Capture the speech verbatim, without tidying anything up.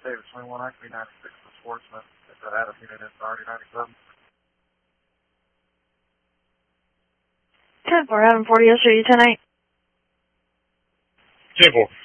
David twenty-one, I Q ninety-six for Sportsman. If that Adam unit is already ninety-seven. ten four, Adam forty, yesterday, ten eight. ten four.